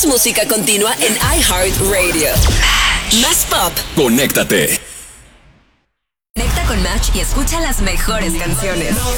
Más música continua en iHeartRadio. Más pop. Conéctate. Conecta con Match y escucha las mejores canciones.